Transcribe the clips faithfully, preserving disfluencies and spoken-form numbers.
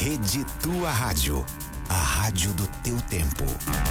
Rede Tua Rádio, a rádio do teu tempo.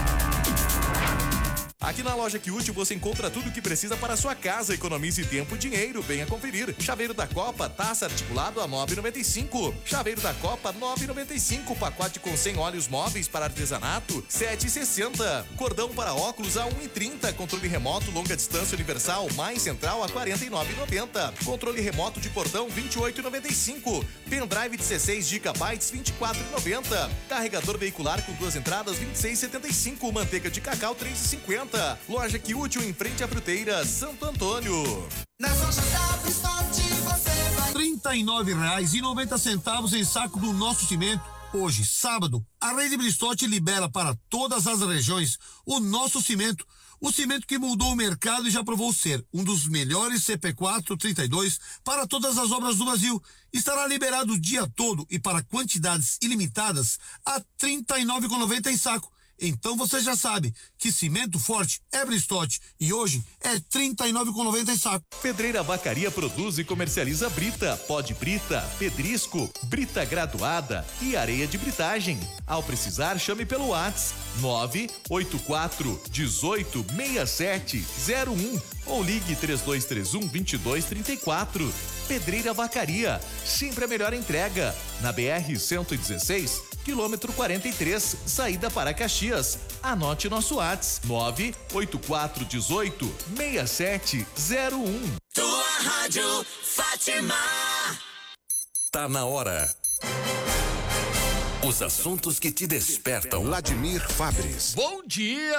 Aqui na loja Que Útil você encontra tudo o que precisa para a sua casa. Economize tempo e dinheiro. Venha conferir. Chaveiro da Copa, taça articulado a nove reais e noventa e cinco centavos. Chaveiro da Copa, nove reais e noventa e cinco centavos. Pacote com cem óleos móveis para artesanato, sete reais e sessenta centavos. Cordão para óculos a um real e trinta centavos. Controle remoto longa distância universal mais central a quarenta e nove reais e noventa centavos. Controle remoto de portão vinte e oito reais e noventa e cinco centavos. Pendrive dezesseis gigabytes vinte e quatro reais e noventa centavos. Carregador veicular com duas entradas vinte e seis reais e setenta e cinco centavos. Manteiga de cacau três reais e cinquenta centavos. Loja Que Útil em frente à Fruteira, Santo Antônio. Nas lojas da Bristote você vai. trinta e nove reais e noventa centavos em saco do nosso cimento. Hoje, sábado, a Rede Bristote libera para todas as regiões o nosso cimento. O cimento que mudou o mercado e já provou ser um dos melhores C P quatro trinta e dois para todas as obras do Brasil. Estará liberado o dia todo e para quantidades ilimitadas a trinta e nove reais e noventa centavos em saco. Então você já sabe que cimento forte é Bristote e hoje é trinta e nove reais e noventa centavos em saco. Pedreira Vacaria produz e comercializa brita, pó de brita, pedrisco, brita graduada e areia de britagem. Ao precisar, chame pelo WhatsApp nove oito quatro um oito seis sete zero um ou ligue três dois três um dois dois três quatro. Pedreira Vacaria, sempre a melhor entrega. Na B R cento e dezesseis, quilômetro quarenta e três, saída para Caxias. Anote nosso WhatsApp nove oito quatro um oito seis sete zero um. Tua Rádio Fátima. Tá na hora. Os assuntos que te despertam. Vladimir Fabres. Bom dia!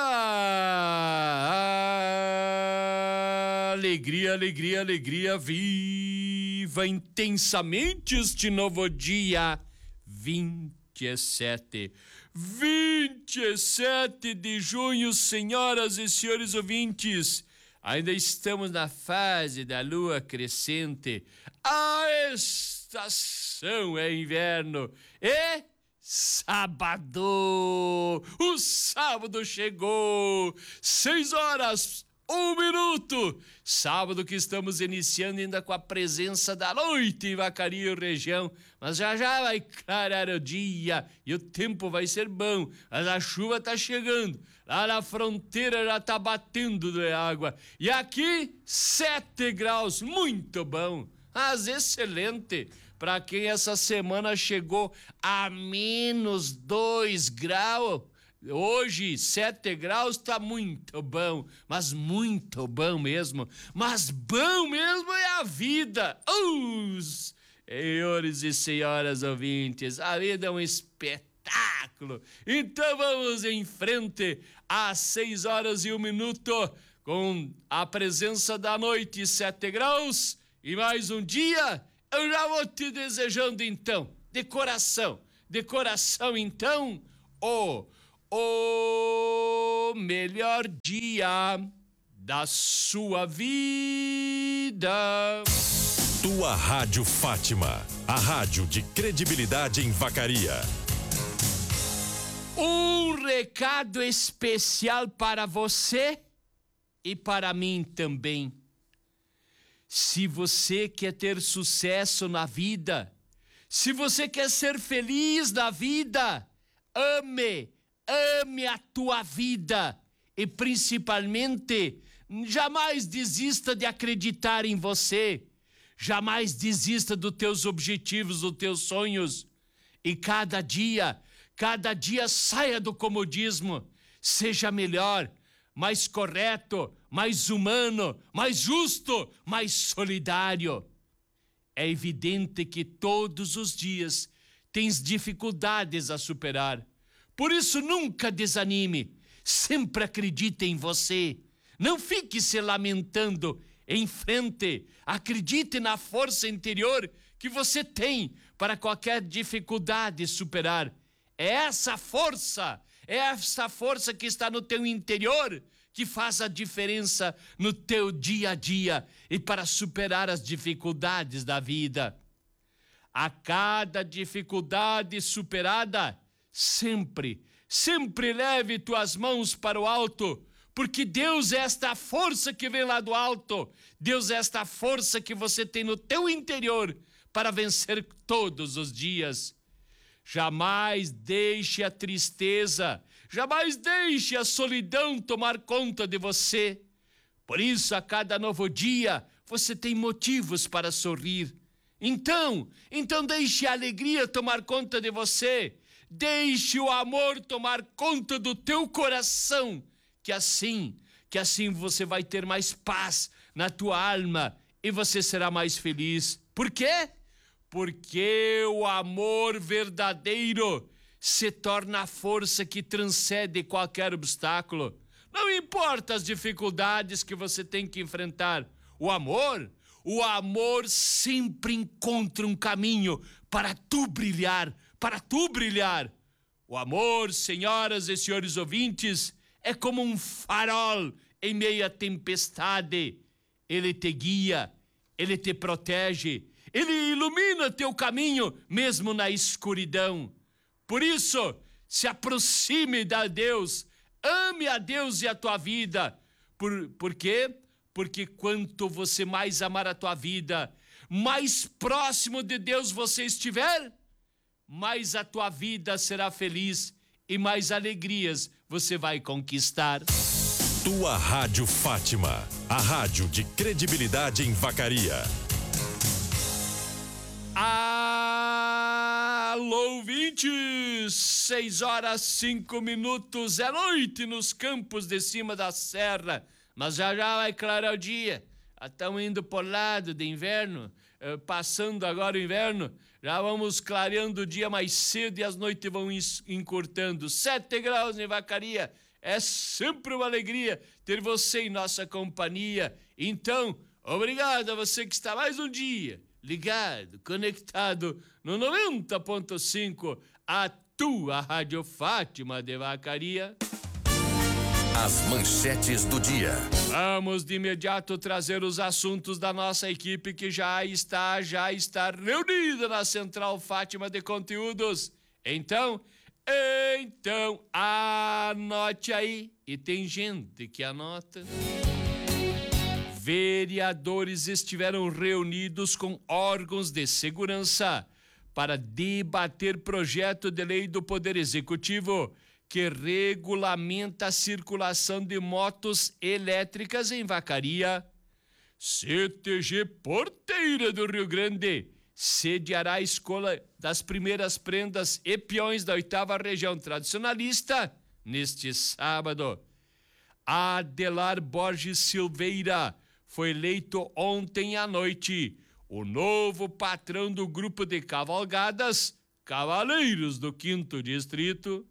Alegria, alegria, alegria. Viva intensamente este novo dia. vinte e sete. vinte e sete de junho, senhoras e senhores ouvintes. Ainda estamos na fase da lua crescente. A estação é inverno. E sábado! O sábado chegou! Seis horas, um minuto! Sábado que estamos iniciando ainda com a presença da noite em Vacaria e região, mas já já vai clarear o dia e o tempo vai ser bom, mas a chuva tá chegando. Lá na fronteira já tá batendo de água. E aqui, sete graus, muito bom, mas excelente. Para quem essa semana chegou a menos dois graus, hoje sete graus tá muito bom, mas muito bom mesmo. Mas bom mesmo é a vida. Os senhores e senhoras ouvintes, a vida é um espetáculo. Então vamos em frente às seis horas e um minuto com a presença da noite, sete graus e mais um dia. Eu já vou te desejando então, de coração, de coração então, o, o melhor dia da sua vida. Tua Rádio Fátima, a rádio de credibilidade em Vacaria. Um recado especial para você e para mim também. Se você quer ter sucesso na vida, se você quer ser feliz na vida, ame, ame a tua vida e principalmente jamais desista de acreditar em você, jamais desista dos teus objetivos, dos teus sonhos e cada dia, cada dia saia do comodismo, seja melhor, mais correto, mais humano, mais justo, mais solidário. É evidente que todos os dias tens dificuldades a superar. Por isso nunca desanime, sempre acredite em você. Não fique se lamentando, em frente, acredite na força interior que você tem para qualquer dificuldade superar. É essa força, é essa força que está no teu interior que faz a diferença no teu dia a dia e para superar as dificuldades da vida. A cada dificuldade superada, sempre, sempre leve tuas mãos para o alto, porque Deus é esta força que vem lá do alto, Deus é esta força que você tem no teu interior para vencer todos os dias. Jamais deixe a tristeza, jamais deixe a solidão tomar conta de você. Por isso, a cada novo dia, você tem motivos para sorrir. Então, então deixe a alegria tomar conta de você. Deixe o amor tomar conta do teu coração, que assim, que assim você vai ter mais paz na tua alma e você será mais feliz. Por quê? Porque o amor verdadeiro se torna a força que transcende qualquer obstáculo. Não importa as dificuldades que você tem que enfrentar. O amor, o amor sempre encontra um caminho para tu brilhar, para tu brilhar. O amor, senhoras e senhores ouvintes, é como um farol em meio à tempestade. Ele te guia, ele te protege, ele ilumina teu caminho mesmo na escuridão. Por isso, se aproxime de Deus, ame a Deus e a tua vida. Por, por quê? Porque quanto você mais amar a tua vida, mais próximo de Deus você estiver, mais a tua vida será feliz e mais alegrias você vai conquistar. Tua Rádio Fátima, a rádio de credibilidade em Vacaria. Alô, ouvintes! Seis horas, cinco minutos, é noite nos campos de cima da serra. Mas já já vai clarear o dia. Estamos indo por lado de inverno, eh, passando agora o inverno. Já vamos clareando o dia mais cedo e as noites vão encurtando. Sete graus em Vacaria. É sempre uma alegria ter você em nossa companhia. Então, obrigado a você que está mais um dia ligado, conectado no noventa ponto cinco, a tua Rádio Fátima de Vacaria. As manchetes do dia. Vamos de imediato trazer os assuntos da nossa equipe que já está, já está reunida na Central Fátima de Conteúdos. Então, então, anote aí. E tem gente que anota. Vereadores estiveram reunidos com órgãos de segurança para debater projeto de lei do Poder Executivo que regulamenta a circulação de motos elétricas em Vacaria. C T G Porteira do Rio Grande sediará a escola das primeiras prendas e peões da oitava região tradicionalista neste sábado. Adelar Borges Silveira foi eleito ontem à noite o novo patrão do grupo de cavalgadas Cavaleiros do Quinto Distrito.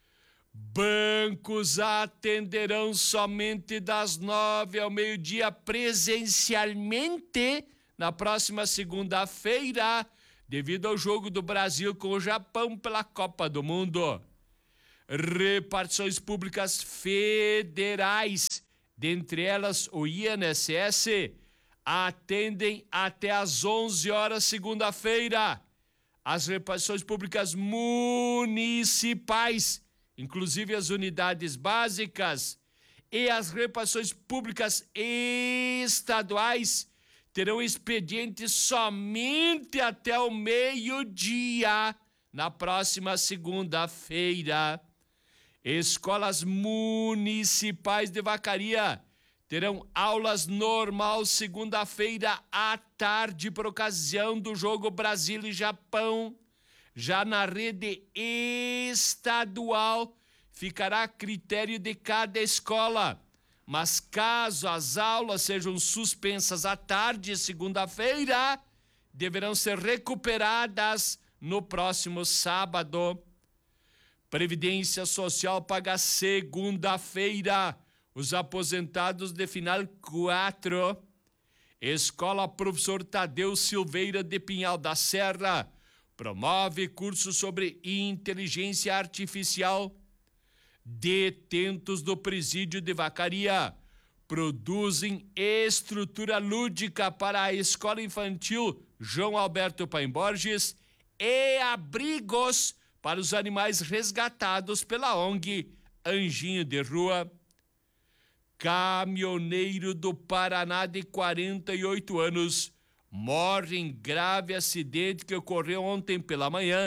Bancos atenderão somente das nove ao meio-dia presencialmente na próxima segunda-feira, devido ao jogo do Brasil com o Japão pela Copa do Mundo. Repartições públicas federais, dentre elas o I N S S, atendem até às onze horas segunda-feira. As repartições públicas municipais, inclusive as unidades básicas, e as repartições públicas estaduais terão expediente somente até o meio-dia na próxima segunda-feira. Escolas municipais de Vacaria terão aulas normal segunda-feira à tarde por ocasião do jogo Brasil e Japão. Já na rede estadual, ficará a critério de cada escola. Mas caso as aulas sejam suspensas à tarde, segunda-feira, deverão ser recuperadas no próximo sábado. Previdência Social paga segunda-feira os aposentados de final quatro. Escola Professor Tadeu Silveira de Pinhal da Serra promove curso sobre inteligência artificial. Detentos do presídio de Vacaria produzem estrutura lúdica para a escola infantil João Alberto Paim Borges e abrigos para os animais resgatados pela O N G Anjinho de Rua. Caminhoneiro do Paraná de quarenta e oito anos morre em grave acidente que ocorreu ontem pela manhã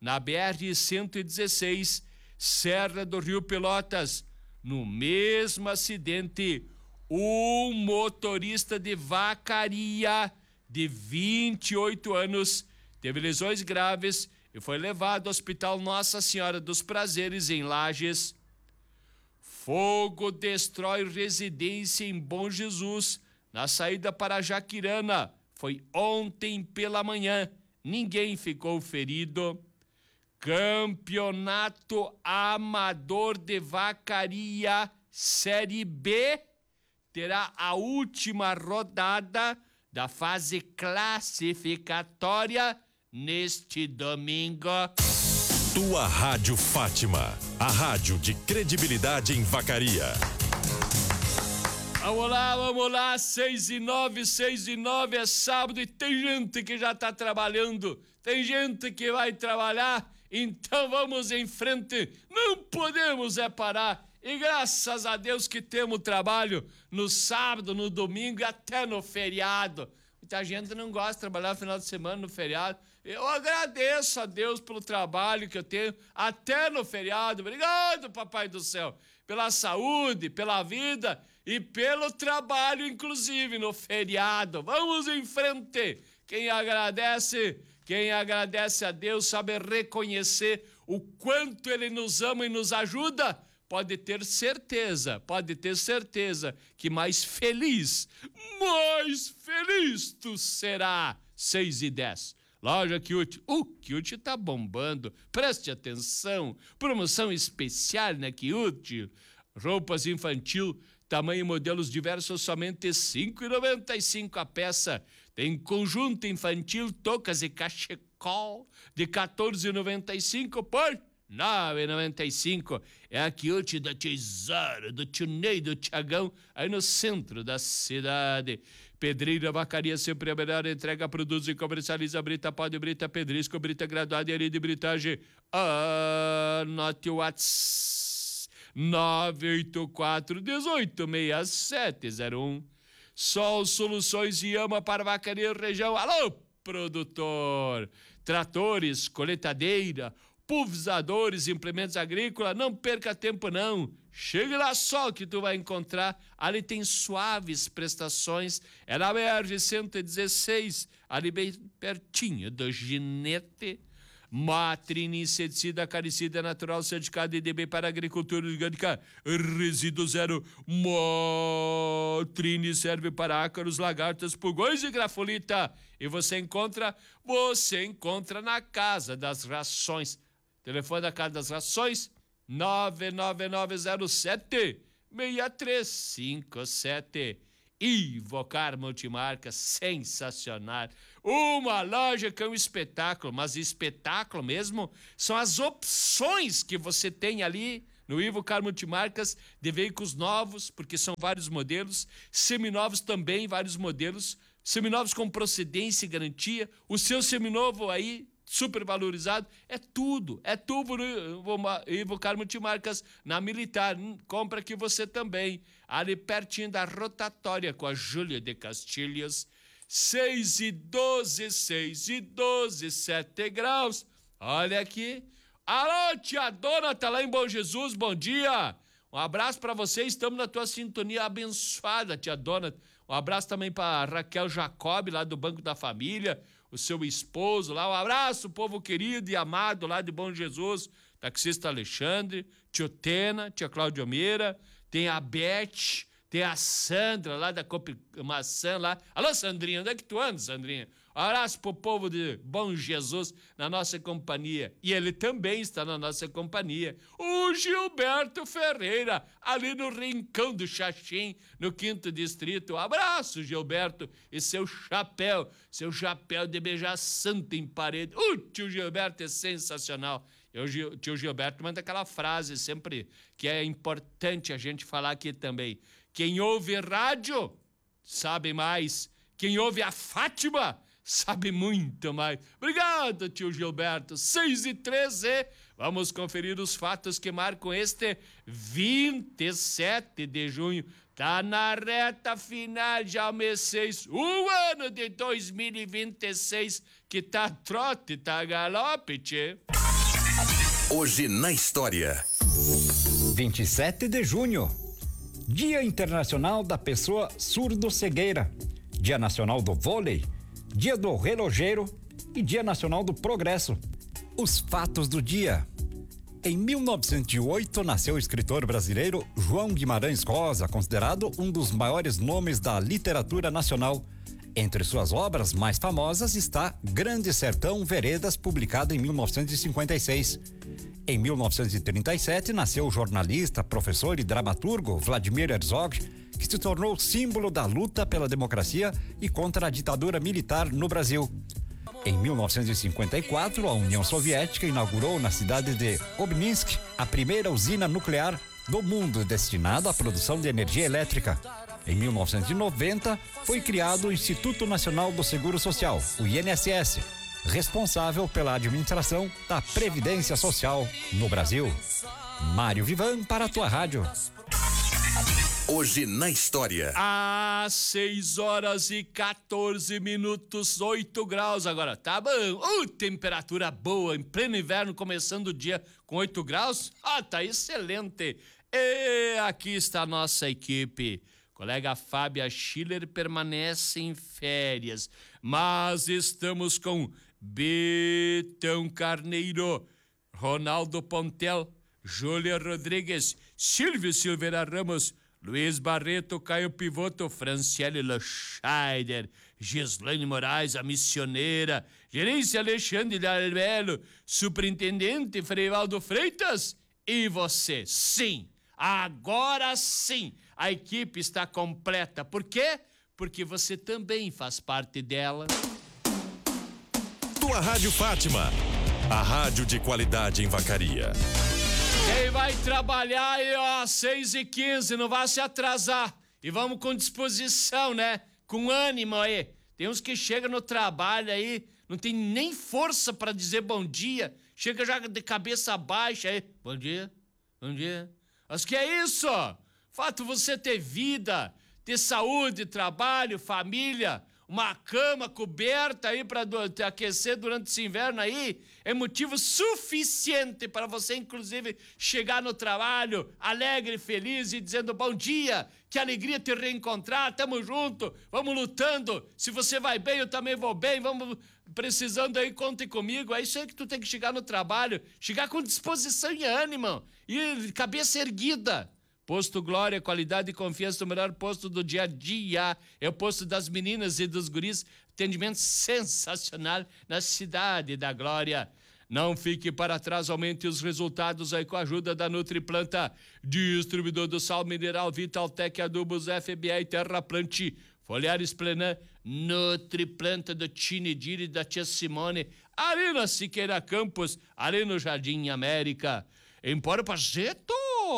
na B R cento e dezesseis, Serra do Rio Pelotas. No mesmo acidente, um motorista de Vacaria, de vinte e oito anos, teve lesões graves e foi levado ao Hospital Nossa Senhora dos Prazeres, em Lages. Fogo destrói residência em Bom Jesus, na saída para Jaquirana. Foi ontem pela manhã. Ninguém ficou ferido. Campeonato Amador de Vacaria Série B terá a última rodada da fase classificatória neste domingo. Tua Rádio Fátima, a rádio de credibilidade em Vacaria. Vamos lá, vamos lá, seis e nove, seis e nove, é sábado e tem gente que já tá trabalhando, tem gente que vai trabalhar, então vamos em frente, não podemos é parar. E graças a Deus que temos trabalho no sábado, no domingo e até no feriado. Muita gente não gosta de trabalhar no final de semana, no feriado. Eu agradeço a Deus pelo trabalho que eu tenho até no feriado. Obrigado, Papai do Céu, pela saúde, pela vida e pelo trabalho, inclusive, no feriado. Vamos em frente. Quem agradece, quem agradece a Deus sabe reconhecer o quanto Ele nos ama e nos ajuda. Pode ter certeza, pode ter certeza que mais feliz, mais feliz tu será. seis e dez. Loja Cute. O Cute tá bombando. Preste atenção. Promoção especial na Cute. Roupas infantil, tamanho e modelos diversos, somente cinco reais e noventa e cinco centavos a peça. Tem conjunto infantil, toucas e cachecol de quatorze reais e noventa e cinco centavos por nove reais e noventa e cinco centavos. É a Cute da Tesoura, do Tio Ney, do Tiagão, aí no centro da cidade. Pedreira Vacaria, sempre a melhor entrega, produz e comercializa brita, pó de brita, pedrisco, brita graduada e areia de britagem. Anote o WhatsApp nove oito quatro, um oito seis sete zero um. Sol Soluções e Ama para Vacaria Região. Alô, produtor! Tratores, coletadeira, pulverizadores, implementos agrícolas, não perca tempo não. Chegue lá só que tu vai encontrar. Ali tem suaves prestações. É na B R cento e dezesseis, ali bem pertinho do Ginete. Matrine, inseticida, acaricida, natural, certificado I D B para agricultura orgânica, resíduo zero. Matrine serve para ácaros, lagartas, pulgões e grafolita. E você encontra, você encontra na Casa das Rações. Telefone da Casa das Rações, nove nove nove zero sete, seis três cinco sete. Invocar Multimarcas, sensacional. Uma loja que é um espetáculo, mas espetáculo mesmo são as opções que você tem ali no Invocar Multimarcas de veículos novos, porque são vários modelos, seminovos também, vários modelos, seminovos com procedência e garantia, o seu seminovo aí super valorizado, é tudo, é tudo no Invocar Multimarcas, na Militar. Compra aqui você também, ali pertinho da rotatória com a Júlia de Castilhos. seis e doze, seis e doze, sete graus. Olha aqui. Alô, tia Dona, tá lá em Bom Jesus, bom dia. Um abraço para você, estamos na tua sintonia abençoada, tia Dona. Um abraço também para Raquel Jacob, lá do Banco da Família, o seu esposo lá. Um abraço, povo querido e amado lá de Bom Jesus, taxista Alexandre, tio Tena, tia Cláudia Meira, tem a Beth, tem a Sandra lá da Copa Maçã lá. Alô, Sandrinha, onde é que tu anda, Sandrinha? Um abraço pro povo de Bom Jesus na nossa companhia. E ele também está na nossa companhia. O Gilberto Ferreira, ali no Rincão do Xaxim, no quinto distrito. Um abraço, Gilberto, e seu chapéu, seu chapéu de beijar santo em parede. O tio Gilberto é sensacional. O tio Gilberto manda aquela frase sempre que é importante a gente falar aqui também. Quem ouve rádio sabe mais. Quem ouve a Fátima sabe muito mais. Obrigado, tio Gilberto. seis e treze. Vamos conferir os fatos que marcam este vinte e sete de junho. Tá na reta final já o mês seis. O ano de dois mil e vinte e seis que tá trote, tá galope, tchê. Hoje na história. vinte e sete de junho, Dia Internacional da Pessoa Surdo-Cegueira, Dia Nacional do Vôlei, Dia do Relojeiro e Dia Nacional do Progresso. Os fatos do dia. Em mil novecentos e oito, nasceu o escritor brasileiro João Guimarães Rosa, considerado um dos maiores nomes da literatura nacional. Entre suas obras mais famosas está Grande Sertão Veredas, publicado em mil novecentos e cinquenta e seis. Em mil novecentos e trinta e sete, nasceu o jornalista, professor e dramaturgo Vladimir Herzog, que se tornou símbolo da luta pela democracia e contra a ditadura militar no Brasil. Em mil novecentos e cinquenta e quatro, a União Soviética inaugurou na cidade de Obninsk a primeira usina nuclear do mundo destinada à produção de energia elétrica. Em mil novecentos e noventa, foi criado o Instituto Nacional do Seguro Social, o I N S S, responsável pela administração da Previdência Social no Brasil. Mário Vivan para a tua rádio. Hoje na história. Às seis horas e quatorze minutos, oito graus agora, tá bom? Uh, temperatura boa, em pleno inverno, começando o dia com oito graus. Ah, tá excelente. E aqui está a nossa equipe. Colega Fábia Schiller permanece em férias, mas estamos com Betão Carneiro, Ronaldo Pontel, Júlia Rodrigues, Silvio Silveira Ramos, Luiz Barreto, Caio Pivoto, Franciele Loscheider, Gislaine Moraes, a missioneira, Gerência Alexandre Dalbelo, Superintendente Freivaldo Freitas e você. Sim, agora sim, a equipe está completa. Por quê? Porque você também faz parte dela. Tua Rádio Fátima, a rádio de qualidade em Vacaria. Quem vai trabalhar aí, ó, seis e quinze, não vai se atrasar. E vamos com disposição, né? Com ânimo aí. Tem uns que chegam no trabalho aí, não tem nem força pra dizer bom dia. Chega já de cabeça baixa aí. Bom dia, bom dia. Mas que é isso? Fato você ter vida, ter saúde, trabalho, família, uma cama coberta aí pra do, te aquecer durante esse inverno aí, é motivo suficiente para você, inclusive, chegar no trabalho alegre, feliz e dizendo bom dia, que alegria te reencontrar, tamo junto, vamos lutando, se você vai bem, eu também vou bem, vamos precisando aí, conte comigo, é isso aí que tu tem que chegar no trabalho, chegar com disposição e ânimo, e cabeça erguida. Posto Glória, qualidade e confiança do melhor posto do dia a dia. É o posto das meninas e dos guris. Atendimento sensacional na cidade da Glória. Não fique para trás, aumente os resultados aí com a ajuda da Nutriplanta. Distribuidor do sal mineral Vitaltec, adubos F B A e Terraplante. Foliares Plenan, Nutriplanta do Tinidir e da Tia Simone. Ali na Siqueira Campos, ali no Jardim América. Empório Pazeto.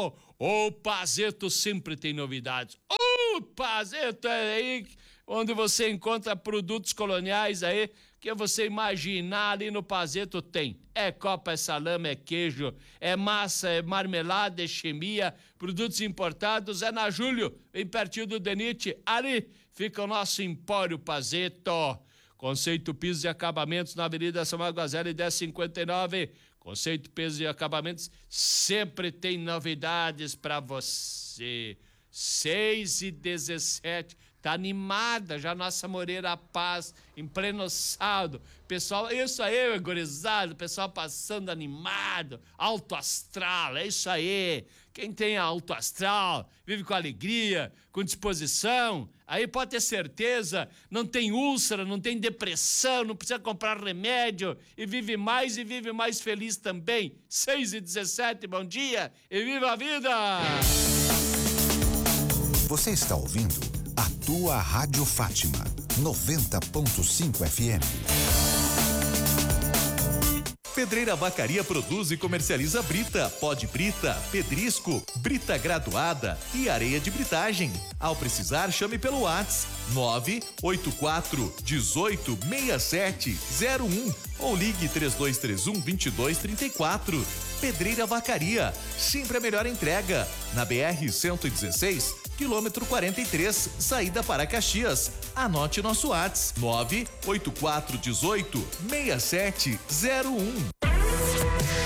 O Pazeto sempre tem novidades. O Pazeto é aí onde você encontra produtos coloniais aí que você imaginar ali no Pazeto tem. É copa, é salame, é queijo, é massa, é marmelada, é chimia, produtos importados, é na Júlio, bem pertinho do Denite. Ali fica o nosso Empório Pazeto. Conceito Pisos e Acabamentos na Avenida São Maguazela, dez cinquenta e nove. Conceito Pisos e Acabamentos sempre tem novidades para você. seis e dezessete. Tá animada já nossa Moreira Paz, em pleno sábado. Pessoal, isso aí, gurizada, pessoal passando animado, alto astral, é isso aí. Quem tem alto astral, vive com alegria, com disposição, aí pode ter certeza, não tem úlcera, não tem depressão, não precisa comprar remédio e vive mais e vive mais feliz também. seis e dezessete, bom dia e viva a vida! Você está ouvindo a tua Rádio Fátima, noventa ponto cinco F M. Pedreira Vacaria produz e comercializa brita, pó de brita, pedrisco, brita graduada e areia de britagem. Ao precisar, chame pelo WhatsApp nove oito quatro um oito seis sete zero um ou ligue três dois três um, dois dois três quatro. Pedreira Vacaria, sempre a melhor entrega. Na B R cento e dezesseis, quilômetro quarenta e três, saída para Caxias. Anote nosso WhatsApp nove oito quatro um oito seis sete zero um.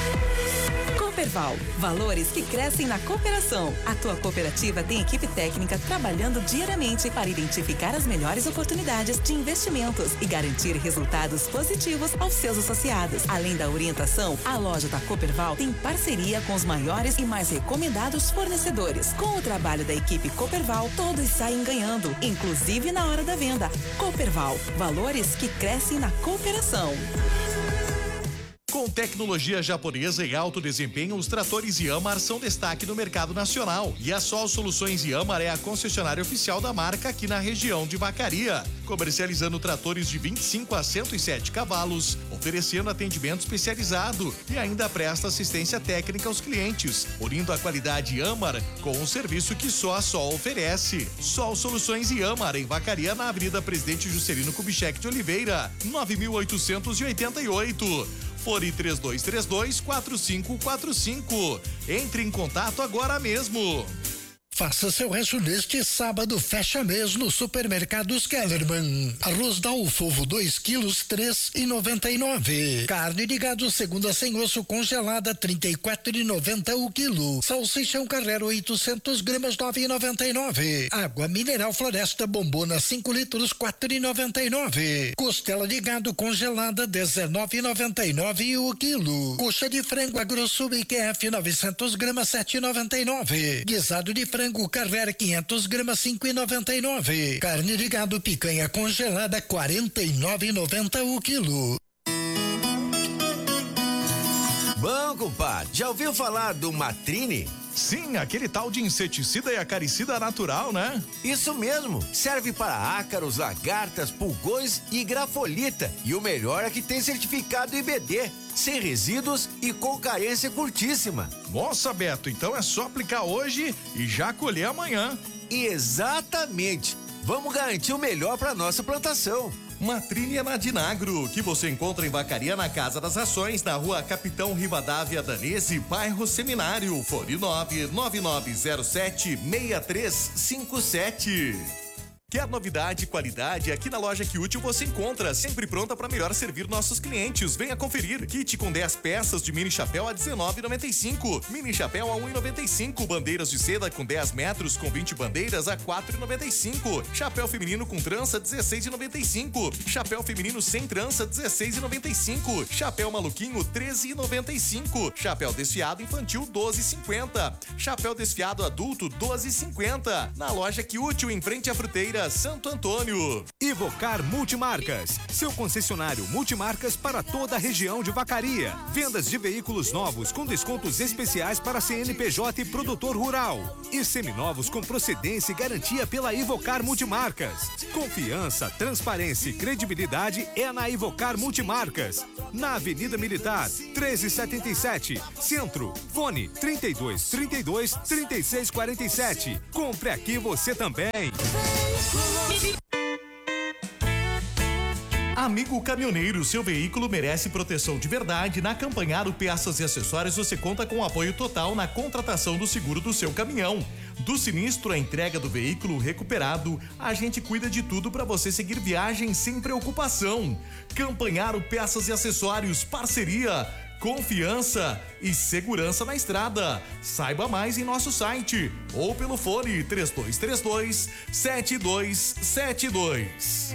Cooperval, valores que crescem na cooperação. A tua cooperativa tem equipe técnica trabalhando diariamente para identificar as melhores oportunidades de investimentos e garantir resultados positivos aos seus associados. Além da orientação, a loja da Cooperval tem parceria com os maiores e mais recomendados fornecedores. Com o trabalho da equipe Cooperval, todos saem ganhando, inclusive na hora da venda. Cooperval, valores que crescem na cooperação. Com tecnologia japonesa e alto desempenho, os tratores Yanmar são destaque no mercado nacional. E a Sol Soluções Yanmar é a concessionária oficial da marca aqui na região de Vacaria, comercializando tratores de vinte e cinco a cento e sete cavalos, oferecendo atendimento especializado e ainda presta assistência técnica aos clientes, unindo a qualidade Yanmar com o serviço que só a Sol oferece. Sol Soluções Yanmar, em Vacaria, na Avenida Presidente Juscelino Kubitschek de Oliveira, nove mil oitocentos e oitenta e oito. Fone três dois três dois, quatro cinco quatro cinco. Entre em contato agora mesmo. Faça seu rancho neste sábado, fecha mês no Supermercados Kellerman. Arroz Dalfovo dois quilos, três e noventa e nove. Carne de gado segunda sem osso congelada, trinta e quatro e noventa o quilo. Salsichão Carrero oitocentos gramas, nove e noventa e nove. Água mineral Floresta Bombona cinco litros, quatro e noventa e nove. Costela de gado congelada, dezenove e noventa e nove o quilo. Coxa de frango AgroSul I Q F novecentos gramas, sete e noventa e nove. Guisado de frango Carrera quinhentos gramas, cinco e noventa e nove. Carne de gado picanha congelada, quarenta e nove e noventa o quilo. Bom, compadre, já ouviu falar do Matrine? Sim, aquele tal de inseticida e acaricida natural, né? Isso mesmo, serve para ácaros, lagartas, pulgões e grafolita. E o melhor é que tem certificado I B D, sem resíduos e com carência curtíssima. Nossa, Beto, então é só aplicar hoje e já colher amanhã. Exatamente, vamos garantir o melhor para nossa plantação. Matrine é na Dinagro, que você encontra em Vacaria, na Casa das Ações, na rua Capitão Rivadavia Danese, bairro Seminário, fone nove nove nove zero sete, seis três cinco sete. Quer novidade e qualidade? Aqui na loja Que Útil você encontra, sempre pronta para melhor servir nossos clientes. Venha conferir. Kit com dez peças de mini chapéu a dezenove e noventa e cinco. Mini chapéu a um e noventa e cinco. Bandeiras de seda com dez metros com vinte bandeiras a quatro e noventa e cinco. Chapéu feminino com trança dezesseis e noventa e cinco. Chapéu feminino sem trança dezesseis e noventa e cinco. Chapéu maluquinho treze e noventa e cinco. Chapéu desfiado infantil doze e cinquenta. Chapéu desfiado adulto doze e cinquenta. Na loja Que Útil, em frente à fruteira Santo Antônio. Ivocar Multimarcas, seu concessionário multimarcas para toda a região de Vacaria. Vendas de veículos novos com descontos especiais para C N P J e produtor rural. E seminovos com procedência e garantia pela Ivocar Multimarcas. Confiança, transparência e credibilidade é na Ivocar Multimarcas. Na Avenida Militar, treze e setenta e sete, Centro. Fone trinta e dois, trinta e dois, trinta e seis, quarenta e sete. Compre aqui você também. Amigo caminhoneiro, seu veículo merece proteção de verdade. Na Campanharo Peças e Acessórios você conta com apoio total na contratação do seguro do seu caminhão. Do sinistro à entrega do veículo recuperado, a gente cuida de tudo para você seguir viagem sem preocupação. Campanharo Peças e Acessórios, parceria, confiança e segurança na estrada. Saiba mais em nosso site ou pelo fone três dois três dois, sete dois sete dois.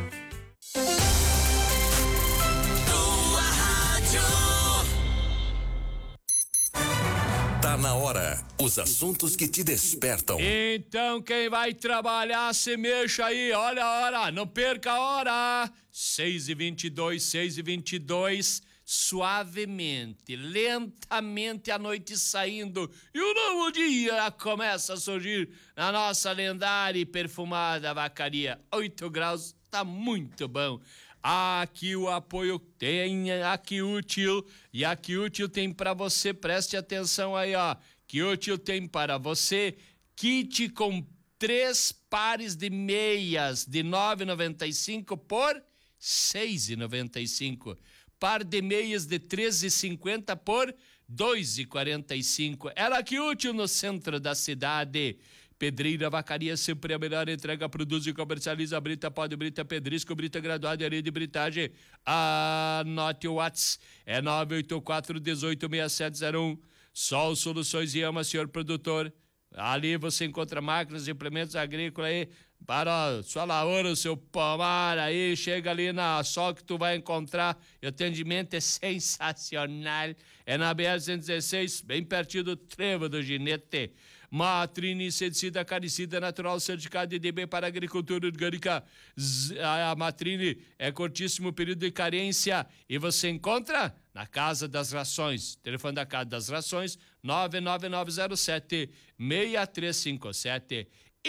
Tá na hora, os assuntos que te despertam. Então quem vai trabalhar, se mexa aí, olha a hora, não perca a hora. seis e vinte e dois, seis e vinte e dois, suavemente, lentamente a noite saindo e o novo dia começa a surgir na nossa lendária e perfumada Vacaria. oito graus, tá muito bom. Aqui o apoio tem a Que Útil, e a Que Útil tem para você, preste atenção aí, ó. Que Útil tem para você kit com três pares de meias de nove e noventa e cinco por seis e noventa e cinco. Par de meias de treze e cinquenta por dois e quarenta e cinco. Ela Que Útil no centro da cidade. Pedreira Vacaria, sempre a melhor entrega, produz e comercializa brita, pó de brita, pedrisco, brita graduada e areia de britagem. Anote o WhatsApp, é nove oito quatro, um oito, seis sete zero um. Sol Soluções e Ama, senhor produtor. Ali você encontra máquinas e implementos agrícolas aí para sua lavoura, o seu pomar aí, chega ali na Sol que tu vai encontrar, o atendimento é sensacional, é na B R cento e dezesseis, bem pertinho do Trevo do Ginete. Matrine, inseticida, caricida, natural, certificado de D B para agricultura orgânica. A Matrine é curtíssimo período de carência e você encontra na Casa das Rações. Telefone da Casa das Rações, nove nove nove zero sete, seis três cinco sete.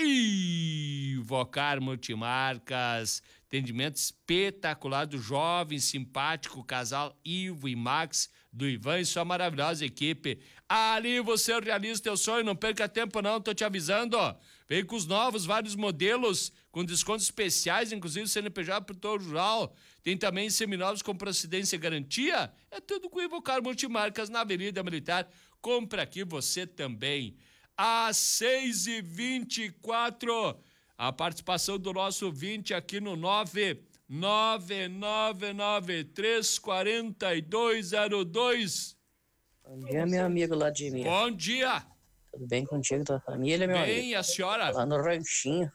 Invocar Multimarcas, atendimento espetacular do jovem, simpático casal Ivo e Max, do Ivan e sua maravilhosa equipe. Ali você realiza teu sonho, não perca tempo não, tô te avisando, ó. Vem com os novos, vários modelos, com descontos especiais, inclusive C N P J pro todo rural. Tem também seminovos com procedência e garantia. É tudo com Invocar Multimarcas na Avenida Militar. Compra aqui você também. Às seis e vinte e quatro, a participação do nosso ouvinte aqui no nove nove nove nove três quatro dois zero dois. Bom dia, meu amigo Vladimir. Bom dia. Tudo bem contigo e tua família, meu bem, amigo? Bem, a senhora? Lá no ranchinho.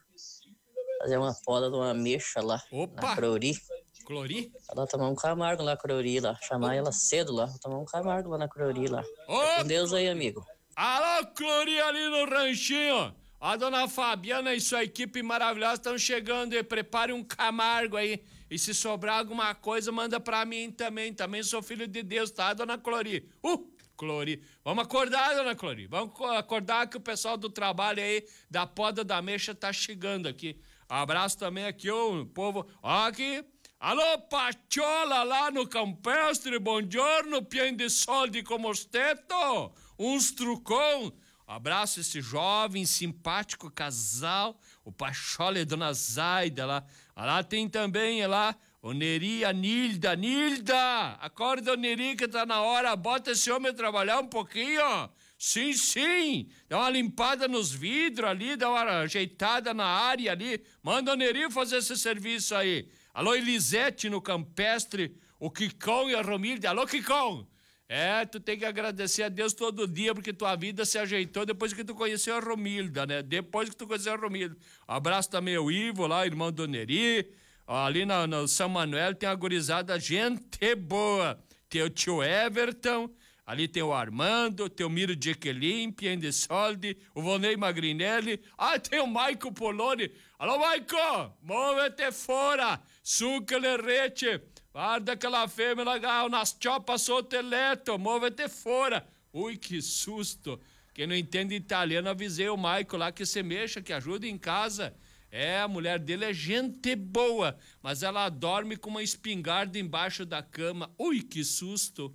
Fazer uma poda de uma ameixa lá. Opa! Na Crori. Crori? Ela tomar um Camargo lá, Crori lá. Chamar ela cedo lá. Vou tomar um Camargo lá na Crori lá. Ô, com Deus aí, amigo. Alô, Crori ali no ranchinho. A dona Fabiana e sua equipe maravilhosa estão chegando e prepare um Camargo aí. E se sobrar alguma coisa, manda pra mim também. Também sou filho de Deus, tá, dona Clori? Uh, Clori. Vamos acordar, dona Clori. Vamos acordar que o pessoal do trabalho aí, da poda da mexa, tá chegando aqui. Abraço também aqui, o povo. Ó aqui. Alô, Pachola lá no Campestre. Buongiorno, pien de sol de Comosteto. Uns trucão. Abraço esse jovem, simpático casal, o Pachola e Dona Zaida lá. Lá tem também, lá, o Neri, a Nilda. Nilda! Acorda, Neri, que tá na hora. Bota esse homem a trabalhar um pouquinho. Sim, sim. Dá uma limpada nos vidros ali, dá uma ajeitada na área ali. Manda o Neri fazer esse serviço aí. Alô, Elisete no Campestre, o Kikão e a Romilda. Alô, Kikão! É, tu tem que agradecer a Deus todo dia, porque tua vida se ajeitou depois que tu conheceu a Romilda, né? Depois que tu conheceu a Romilda. Abraço também o Ivo lá, irmão do Neri. Ali no, no São Manuel tem uma gurizada, gente boa. Tem o tio Everton, ali tem o Armando, tem o Miro Jequelim, Pien de Soldi, o Vonei Magrinelli. Ah, tem o Maico Poloni. Alô, Maico, move-te fora. Suca lerrete. Guarda aquela fêmea lá, nas chopas soteleto, move-te fora. Ui, que susto. Quem não entende italiano, avisei o Maico lá que se mexa, que ajuda em casa. É, a mulher dele é gente boa, mas ela dorme com uma espingarda embaixo da cama. Ui, que susto.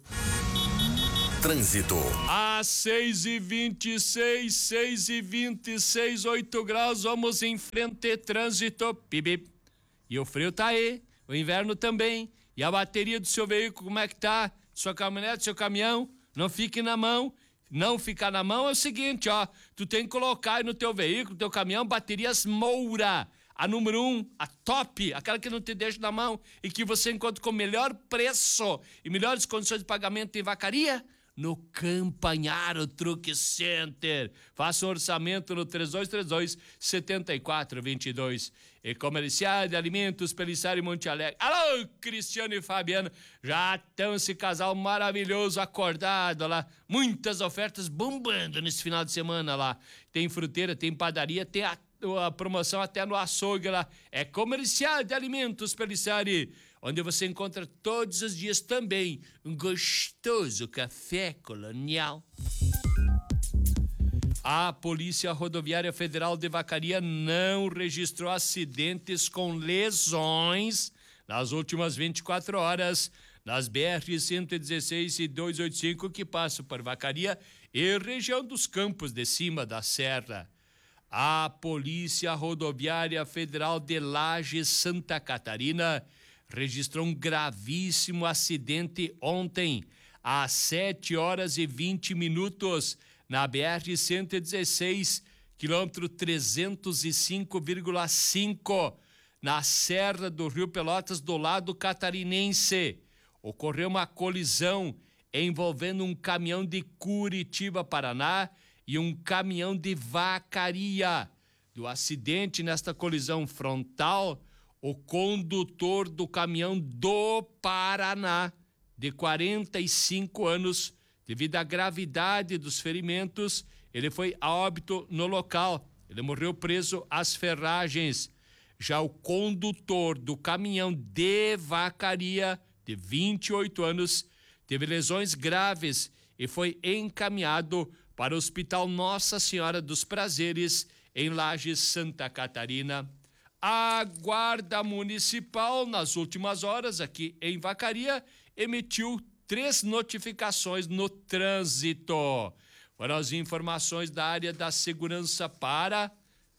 Trânsito. Às seis e vinte e seis, seis e vinte e seis, oito graus, vamos em frente, trânsito. Pip. E o frio tá aí, o inverno também. E a bateria do seu veículo, como é que tá? Sua caminhonete, seu caminhão, não fique na mão. Não ficar na mão é o seguinte, ó. Tu tem que colocar aí no teu veículo, no teu caminhão, baterias Moura. A número um, a top, aquela que não te deixa na mão e que você encontra com melhor preço e melhores condições de pagamento em Vacaria, no Campanharo Truck Center. Faça um orçamento no três dois três dois, sete quatro dois dois. E Comercial de Alimentos, Pelissari Monte Alegre. Alô, Cristiano e Fabiano. Já estão esse casal maravilhoso acordado lá. Muitas ofertas bombando nesse final de semana lá. Tem fruteira, tem padaria, tem a, a promoção até no açougue lá. É Comercial de Alimentos, Pelissari, onde você encontra todos os dias também um gostoso café colonial. A Polícia Rodoviária Federal de Vacaria não registrou acidentes com lesões nas últimas vinte e quatro horas nas B R cento e dezesseis e duzentos e oitenta e cinco que passam por Vacaria e região dos Campos de Cima da Serra. A Polícia Rodoviária Federal de Lages, Santa Catarina, registrou um gravíssimo acidente ontem, às sete horas e vinte minutos, na B R cento e dezesseis, quilômetro trezentos e cinco vírgula cinco, na Serra do Rio Pelotas, do lado catarinense. Ocorreu uma colisão envolvendo um caminhão de Curitiba, Paraná, e um caminhão de Vacaria. Do acidente nesta colisão frontal, o condutor do caminhão do Paraná, de quarenta e cinco anos, devido à gravidade dos ferimentos, ele foi a óbito no local. Ele morreu preso às ferragens. Já o condutor do caminhão de Vacaria, de vinte e oito anos, teve lesões graves e foi encaminhado para o Hospital Nossa Senhora dos Prazeres, em Lages, Santa Catarina. A Guarda Municipal, nas últimas horas, aqui em Vacaria, emitiu três notificações no trânsito. Foram as informações da área da segurança para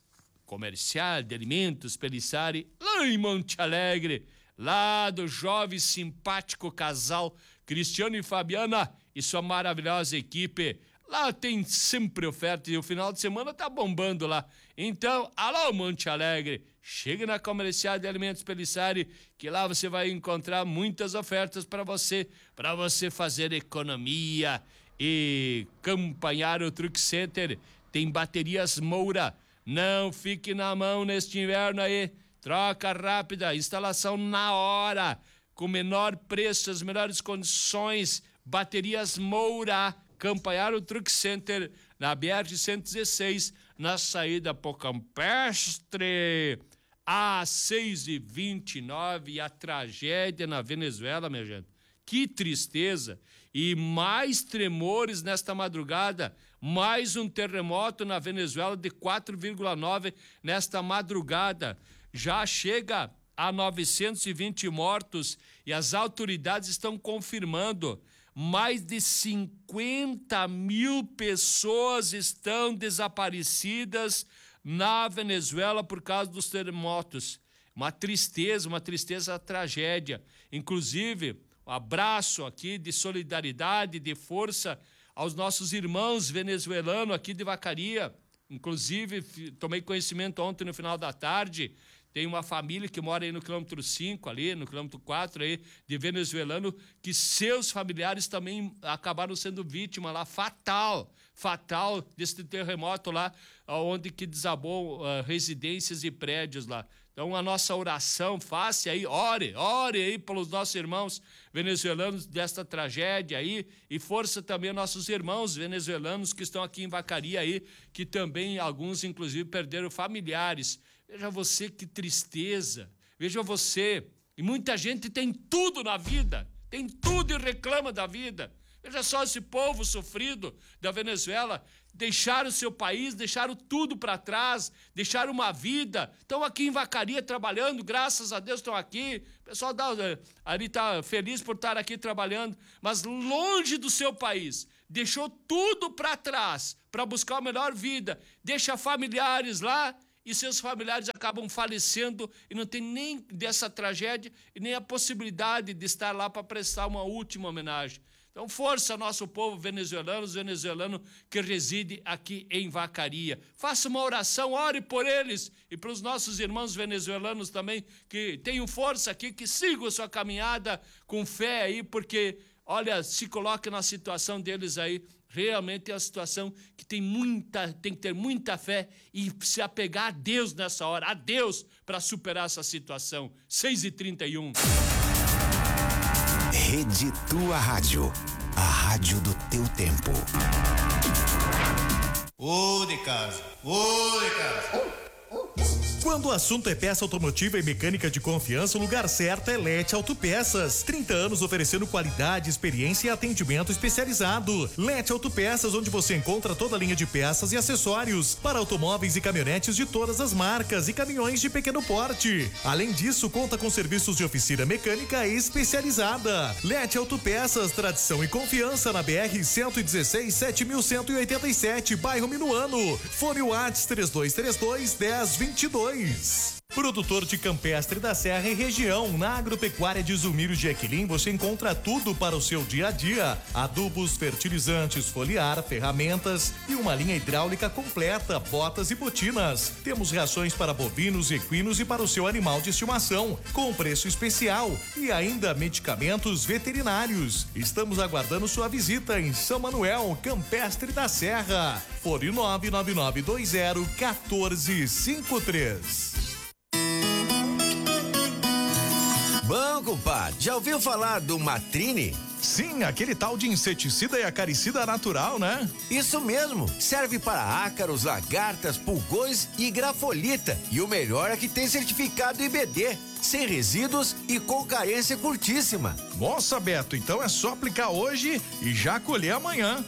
Comercial de Alimentos Pelissari, lá em Monte Alegre, lá do jovem simpático casal Cristiano e Fabiana e sua maravilhosa equipe. Lá tem sempre oferta e o final de semana tá bombando lá. Então, alô Monte Alegre, chegue na Comercial de Alimentos Pelissari, que lá você vai encontrar muitas ofertas para você, para você fazer economia e acompanhar o Truck Center. Tem baterias Moura. Não fique na mão neste inverno aí. Troca rápida, instalação na hora, com menor preço, as melhores condições. Baterias Moura. Acompanhar o Truck Center na B R cento e dezesseis, na saída pro Campestre. Às seis e vinte e nove, a tragédia na Venezuela, minha gente. Que tristeza. E mais tremores nesta madrugada. Mais um terremoto na Venezuela de quatro vírgula nove nesta madrugada. Já chega a novecentos e vinte mortos e as autoridades estão confirmando. Mais de cinquenta mil pessoas estão desaparecidas na Venezuela por causa dos terremotos. Uma tristeza, uma tristeza, tragédia. Inclusive, um abraço aqui de solidariedade, de força aos nossos irmãos venezuelanos aqui de Vacaria. Inclusive, tomei conhecimento ontem no final da tarde. Tem uma família que mora aí no quilômetro cinco, ali, no quilômetro quatro, aí, de venezuelano, que seus familiares também acabaram sendo vítimas lá, fatal, fatal desse terremoto lá, onde que desabou uh, residências e prédios lá. Então, a nossa oração, faça aí, ore, ore aí pelos nossos irmãos venezuelanos desta tragédia aí, e força também aos nossos irmãos venezuelanos que estão aqui em Vacaria aí, que também, alguns, inclusive, perderam familiares. Veja você que tristeza, veja você, e muita gente tem tudo na vida, tem tudo e reclama da vida. Veja só esse povo sofrido da Venezuela, deixaram o seu país, deixaram tudo para trás, deixaram uma vida, estão aqui em Vacaria trabalhando, graças a Deus estão aqui, o pessoal da, ali está feliz por estar aqui trabalhando, mas longe do seu país, deixou tudo para trás, para buscar uma melhor vida, deixa familiares lá, e seus familiares acabam falecendo e não tem nem dessa tragédia e nem a possibilidade de estar lá para prestar uma última homenagem. Então, força ao nosso povo venezuelano, os venezuelanos que reside aqui em Vacaria. Faça uma oração, ore por eles e para os nossos irmãos venezuelanos também, que tenham força aqui, que sigam a sua caminhada com fé aí, porque, olha, se coloque na situação deles aí. Realmente é uma situação que tem muita, tem que ter muita fé e se apegar a Deus nessa hora, a Deus, para superar essa situação. seis e trinta e um. Rede Tua Rádio, a rádio do teu tempo. Ô de casa, ô de casa. Quando o assunto é peça automotiva e mecânica de confiança, o lugar certo é Lete Autopeças. trinta anos oferecendo qualidade, experiência e atendimento especializado. Lete Autopeças, onde você encontra toda a linha de peças e acessórios para automóveis e caminhonetes de todas as marcas e caminhões de pequeno porte. Além disso, conta com serviços de oficina mecânica especializada. Lete Autopeças, tradição e confiança na B R cento e dezesseis, sete mil cento e oitenta e sete, bairro Minuano. Fone Whats três dois três dois, dez vinte e dois. dois. Produtor de campestre da Serra e região, na Agropecuária de Zumiro de Equilim você encontra tudo para o seu dia a dia: adubos, fertilizantes, foliar, ferramentas e uma linha hidráulica completa, botas e botinas. Temos rações para bovinos, equinos e para o seu animal de estimação, com preço especial, e ainda medicamentos veterinários. Estamos aguardando sua visita em São Manuel, Campestre da Serra. Fone nove nove nove dois zero um quatro cinco três. Bom, compadre, já ouviu falar do Matrine? Sim, aquele tal de inseticida e acaricida natural, né? Isso mesmo, serve para ácaros, lagartas, pulgões e grafolita. E o melhor é que tem certificado I B D, sem resíduos e com carência curtíssima. Nossa, Beto, então é só aplicar hoje e já colher amanhã.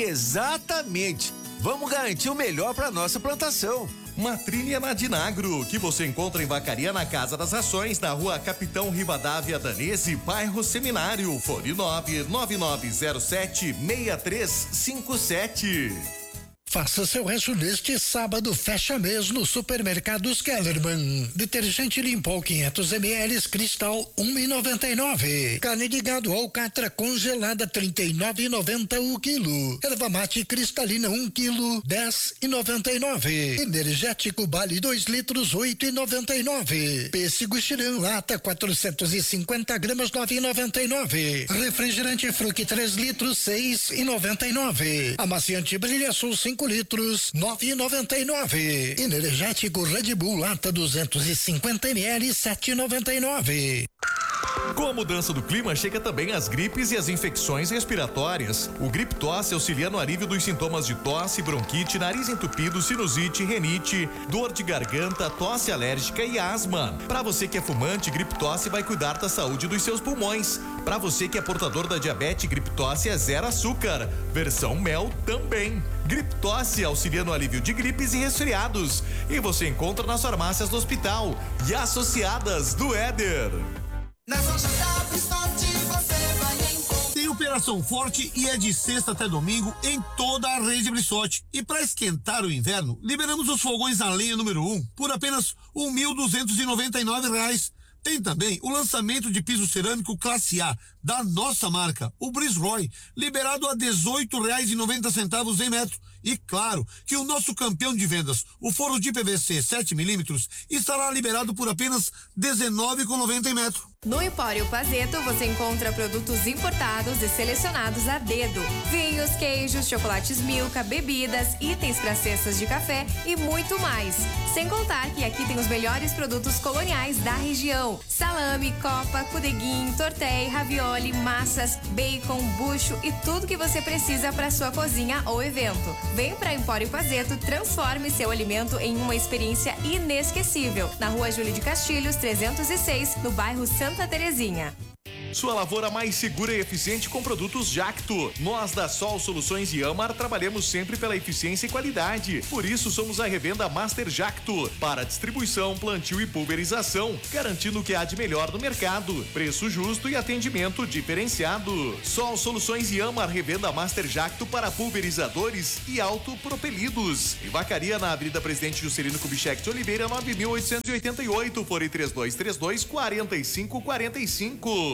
Exatamente, vamos garantir o melhor para nossa plantação. Matrine é na Dinagro, que você encontra em Vacaria, na Casa das Rações, na Rua Capitão Rivadavia Danese, bairro Seminário. Fone nove nove nove zero sete seis três cinco sete. Faça seu resto neste sábado, fecha mês no Supermercados Kellerman. Detergente Limpol quinhentos mililitros Cristal um e noventa e nove. Carne de gado alcatra congelada trinta e nove e noventa o quilo. Erva mate cristalina um quilo dez e noventa e nove. Energético Bali dois litros oito e noventa e nove. Pêssego Xirã lata quatrocentos e cinquenta gramas nove e noventa e nove. Refrigerante Fruc três litros seis e noventa e nove. Amaciante Brilha Sul cinco litros, nove e noventa e nove. Energético Red Bull lata duzentos e cinquenta mililitros, sete e noventa e nove. Com a mudança do clima, chega também as gripes e as infecções respiratórias. O Grip Tosse auxilia no alívio dos sintomas de tosse, bronquite, nariz entupido, sinusite, renite, dor de garganta, tosse alérgica e asma. Para você que é fumante, Grip Tosse vai cuidar da saúde dos seus pulmões. Para você que é portador da diabetes, Grip Tosse é zero açúcar. Versão mel também. Grip Tosse auxilia no alívio de gripes e resfriados. E você encontra nas farmácias do hospital e associadas do Éder. Na São José Bristote você vai encontrar. Tem operação forte e é de sexta até domingo em toda a rede Bristote. E para esquentar o inverno, liberamos os fogões a lenha número um por apenas um mil duzentos e noventa e nove reais. Tem também o lançamento de piso cerâmico classe A da nossa marca, o Brisroy, liberado a dezoito reais e noventa centavos em metro. E claro que o nosso campeão de vendas, o forro de P V C sete milímetros, estará liberado por apenas dezenove reais e noventa centavos em metro. No Empório Pazeto você encontra produtos importados e selecionados a dedo. Vinhos, queijos, chocolates Milka, bebidas, itens para cestas de café e muito mais. Sem contar que aqui tem os melhores produtos coloniais da região. Salame, copa, cudeguinho, tortei, ravioli, massas, bacon, bucho e tudo que você precisa para sua cozinha ou evento. Vem para Empório Pazeto, transforme seu alimento em uma experiência inesquecível. Na Rua Júlio de Castilhos, trezentos e seis, no bairro Santa Terezinha. Sua lavoura mais segura e eficiente com produtos Jacto. Nós da Sol Soluções e Amar trabalhamos sempre pela eficiência e qualidade. Por isso somos a revenda Master Jacto para distribuição, plantio e pulverização, garantindo o que há de melhor no mercado, preço justo e atendimento diferenciado. Sol Soluções e Amar, revenda Master Jacto para pulverizadores e autopropelidos. Em Vacaria, na Avenida Presidente Juscelino Kubitschek de Oliveira, nove mil oitocentos e oitenta e oito, fone três dois três dois, quatro cinco quatro cinco.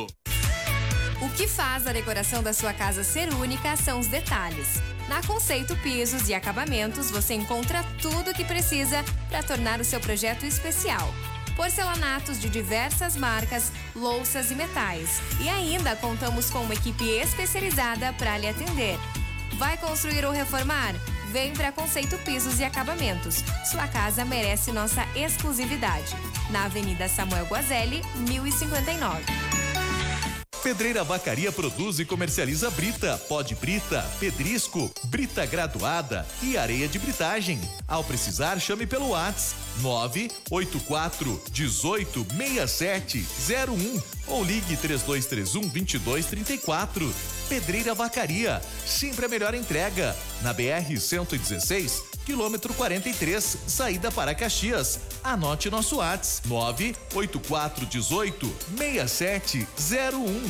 O que faz a decoração da sua casa ser única são os detalhes. Na Conceito Pisos e Acabamentos, você encontra tudo o que precisa para tornar o seu projeto especial. Porcelanatos de diversas marcas, louças e metais. E ainda contamos com uma equipe especializada para lhe atender. Vai construir ou reformar? Vem para Conceito Pisos e Acabamentos. Sua casa merece nossa exclusividade. Na Avenida Samuel Guazelli, mil e cinquenta e nove. Pedreira Vacaria produz e comercializa brita, pó de brita, pedrisco, brita graduada e areia de britagem. Ao precisar, chame pelo WhatsApp nove oito quatro um oito seis sete zero um ou ligue três dois três um, dois dois três quatro. Pedreira Vacaria, sempre a melhor entrega. Na B R cento e dezesseis, quilômetro quarenta e três, saída para Caxias. Anote nosso WhatsApp nove oito quatro um oito seis sete zero um.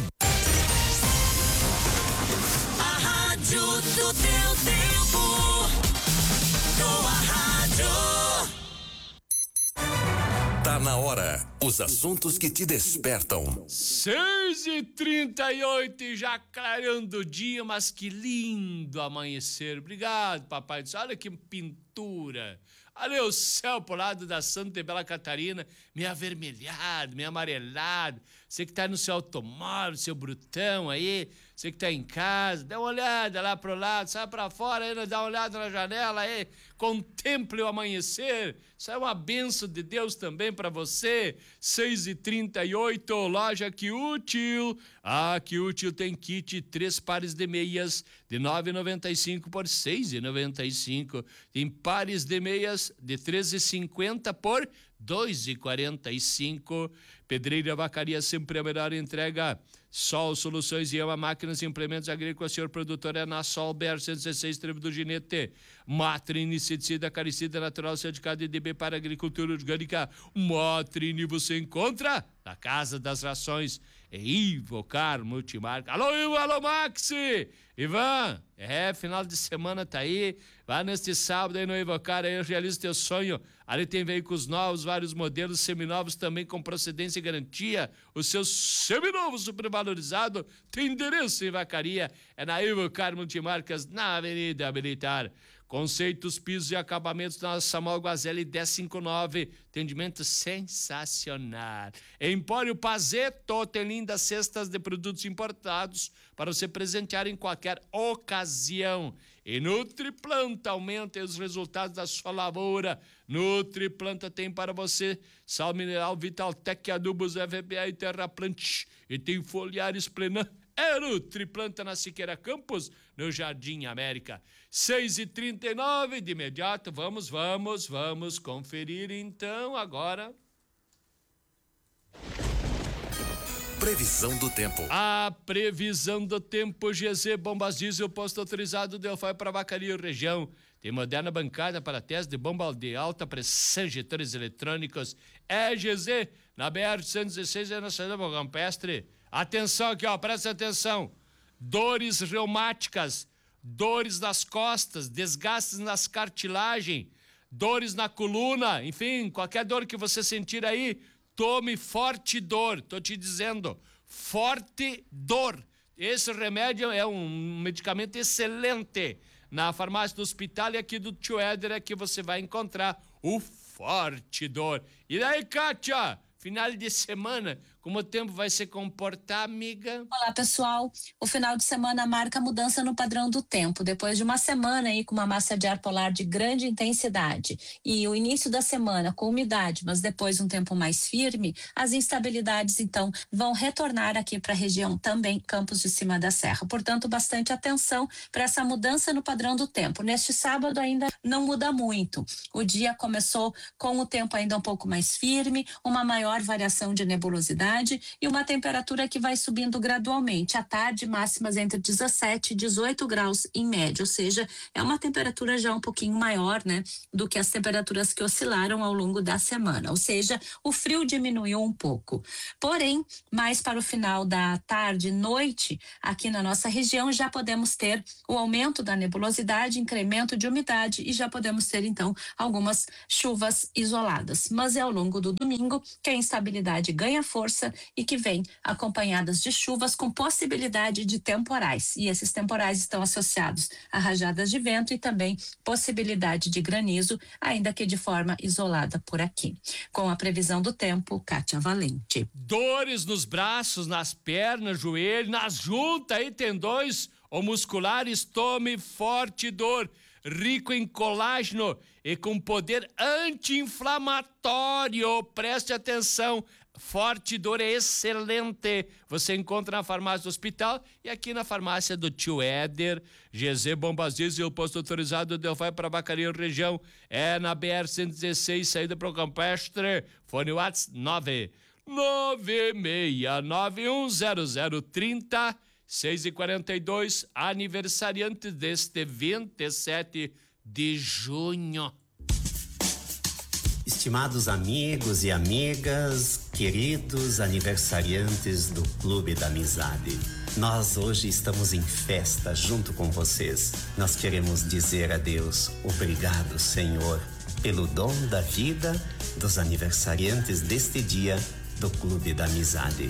A rádio do teu tempo. Tua rádio. Tá na hora. Os assuntos que te despertam. seis e trinta e oito e já clareando o dia, mas que lindo amanhecer. Obrigado, papai do céu. Olha que pintura. Olha o céu pro lado da Santa e Bela Catarina, meio avermelhado, meio amarelado. Você que tá no seu automóvel, seu brutão aí, você que tá em casa, dá uma olhada lá pro lado, sai pra fora aí, dá uma olhada na janela aí, contemple o amanhecer. Isso é uma bênção de Deus também pra você. seis e trinta e oito, loja Que Útil. Ah, Que Útil tem kit, três pares de meias de nove reais e noventa e cinco por seis reais e noventa e cinco. Tem pares de meias de treze reais e cinquenta por dois reais e quarenta e cinco. Pedreira Vacaria, sempre a melhor entrega. Sol Soluções e Ama Máquinas e Implementos Agrícolas, senhor produtor, é na Sol B R cento e dezesseis, Trevo do Ginete. Matrine, inseticida, caricida, natural, certificado E D B para agricultura orgânica. Matrine você encontra na Casa das Rações. É Ivocar Multimarca. Alô, Ivo, alô, Maxi! Ivan, é, final de semana tá aí, vai neste sábado aí no Ivocar, aí realiza teu sonho. Ali tem veículos novos, vários modelos seminovos também com procedência e garantia. O seu seminovo supervalorizado tem endereço em Vacaria, é na Ivocar Multimarcas, na Avenida Militar. Conceitos, pisos e acabamentos na Samuel Guazelli dez cinquenta e nove. Atendimento sensacional. Empório Pazeto tem lindas cestas de produtos importados para você presentear em qualquer ocasião. E Nutriplanta, aumenta os resultados da sua lavoura. Nutriplanta tem para você sal mineral Vitaltec, adubos F P A e Terraplante. E tem foliares Plenan. É Nutriplanta na Siqueira Campos, no Jardim América. seis e trinta e nove, de imediato, vamos, vamos, vamos conferir então agora. Previsão do tempo. A previsão do tempo, G Z Bombas Diesel, posto autorizado Delfai para Vacaria e região. Tem moderna bancada para teste de bomba de alta pressão, injetores eletrônicos. É G Z, na B R cento e dezesseis, é na saída do Campestre. Atenção aqui, ó, presta atenção. Dores reumáticas, dores nas costas, desgastes nas cartilagens, dores na coluna, enfim, qualquer dor que você sentir aí, tome Forte Dor. Tô te dizendo, Forte Dor. Esse remédio é um medicamento excelente. Na farmácia do hospital e aqui do Tio Éder é que você vai encontrar o Forte Dor. E daí, Kátia? Final de semana, como o tempo vai se comportar, amiga? Olá, pessoal. O final de semana marca mudança no padrão do tempo. Depois de uma semana aí com uma massa de ar polar de grande intensidade e o início da semana com umidade, mas depois um tempo mais firme, as instabilidades, então, vão retornar aqui para a região também, Campos de Cima da Serra. Portanto, bastante atenção para essa mudança no padrão do tempo. Neste sábado ainda não muda muito. O dia começou com o tempo ainda um pouco mais firme, uma maior variação de nebulosidade e uma temperatura que vai subindo gradualmente. À tarde, máximas entre dezessete e dezoito graus em média, ou seja, é uma temperatura já um pouquinho maior, né, do que as temperaturas que oscilaram ao longo da semana. Ou seja, o frio diminuiu um pouco. Porém, mais para o final da tarde, noite, aqui na nossa região, já podemos ter o aumento da nebulosidade, incremento de umidade e já podemos ter, então, algumas chuvas isoladas. Mas é ao longo do domingo que a instabilidade ganha força e que vem acompanhadas de chuvas com possibilidade de temporais. E esses temporais estão associados a rajadas de vento e também possibilidade de granizo, ainda que de forma isolada por aqui. Com a previsão do tempo, Kátia Valente. Dores nos braços, nas pernas, joelho, nas juntas e tendões ou musculares, tome Forte Dor. Rico em colágeno e com poder anti-inflamatório. Preste atenção. Forte Dor é excelente. Você encontra na farmácia do hospital e aqui na farmácia do Tio Éder. G Z Bombas Diesel, posto autorizado Delfai para Vacaria região. É na B R cento e dezesseis, saída para o Campestre. Fone WhatsApp nove nove seis nove um zero zero três zero seis e quarenta e dois, aniversariante deste vinte e sete de junho. Estimados amigos e amigas, queridos aniversariantes do Clube da Amizade, nós hoje estamos em festa junto com vocês. Nós queremos dizer a Deus, obrigado, Senhor, pelo dom da vida dos aniversariantes deste dia do Clube da Amizade.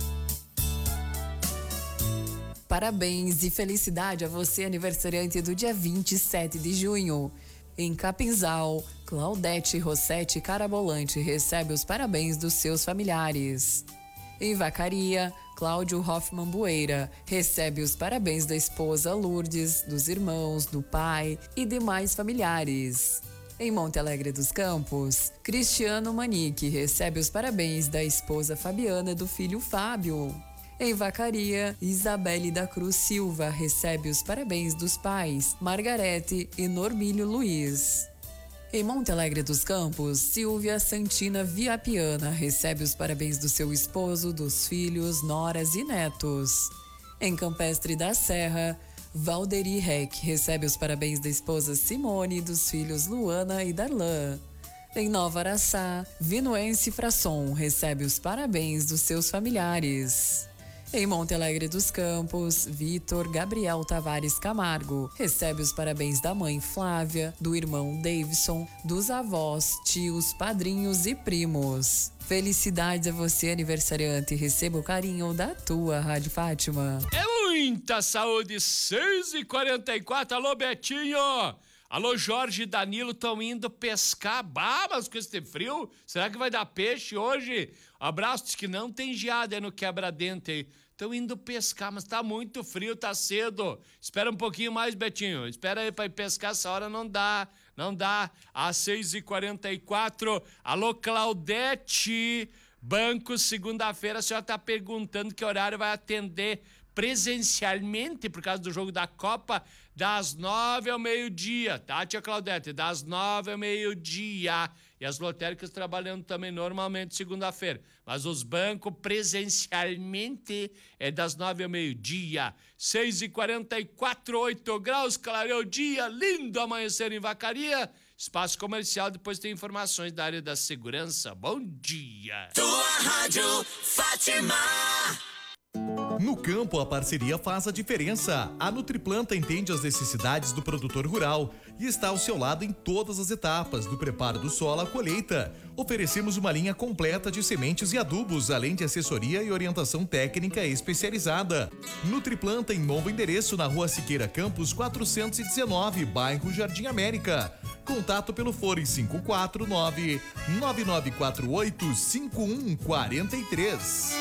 Parabéns e felicidade a você, aniversariante do dia vinte e sete de junho. Em Capinzal, Claudete Rossetti Carabolante recebe os parabéns dos seus familiares. Em Vacaria, Cláudio Hoffman Bueira recebe os parabéns da esposa Lourdes, dos irmãos, do pai e demais familiares. Em Monte Alegre dos Campos, Cristiano Manique recebe os parabéns da esposa Fabiana e do filho Fábio. Em Vacaria, Isabelle da Cruz Silva recebe os parabéns dos pais Margarete e Normílio Luiz. Em Monte Alegre dos Campos, Silvia Santina Viapiana recebe os parabéns do seu esposo, dos filhos, noras e netos. Em Campestre da Serra, Valderi Reck recebe os parabéns da esposa Simone e dos filhos Luana e Darlan. Em Nova Araçá, Vinuense Frasson recebe os parabéns dos seus familiares. Em Monte Alegre dos Campos, Vitor Gabriel Tavares Camargo recebe os parabéns da mãe Flávia, do irmão Davidson, dos avós, tios, padrinhos e primos. Felicidades a você, aniversariante, e receba o carinho da tua Rádio Fátima. É muita saúde, seis e quarenta e quatro, alô Betinho! Alô, Jorge e Danilo estão indo pescar. Bah, mas com esse frio, será que vai dar peixe hoje? Abraço, diz que não tem geada aí no quebra-dente aí. Estão indo pescar, mas tá muito frio, tá cedo. Espera um pouquinho mais, Betinho. Espera aí pra ir pescar, essa hora não dá. Não dá. Às seis e quarenta e quatro, alô, Claudete. Banco, segunda-feira, a senhora tá perguntando que horário vai atender presencialmente por causa do jogo da Copa, das nove ao meio-dia, tá, tia Claudete? Das nove ao meio-dia. E as lotéricas trabalhando também normalmente segunda-feira. Mas os bancos presencialmente é das nove ao meio-dia. seis e quarenta e quatro, oito graus, clareou o dia, lindo amanhecer em Vacaria. Espaço comercial, depois tem informações da área da segurança. Bom dia. Tua Rádio Fátima. No campo, a parceria faz a diferença. A Nutriplanta entende as necessidades do produtor rural e está ao seu lado em todas as etapas, do preparo do solo à colheita. Oferecemos uma linha completa de sementes e adubos, além de assessoria e orientação técnica especializada. Nutriplanta em novo endereço na Rua Siqueira Campos, quatrocentos e dezenove, bairro Jardim América. Contato pelo fone cinco quatro nove, nove nove quatro oito, cinco um quatro três.